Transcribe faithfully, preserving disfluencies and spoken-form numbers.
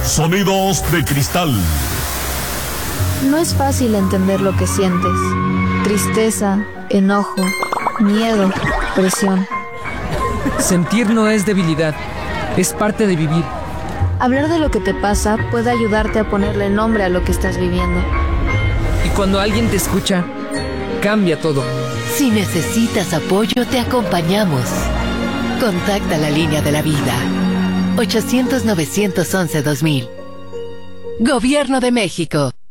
Sonidos de cristal. No es fácil entender lo que sientes. Tristeza, enojo, miedo, presión. Sentir no es debilidad, es parte de vivir. Hablar de lo que te pasa puede ayudarte a ponerle nombre a lo que estás viviendo. Y cuando alguien te escucha, cambia todo. Si necesitas apoyo, te acompañamos. Contacta la línea de la vida. ochocientos, novecientos once, dos mil. Gobierno de México.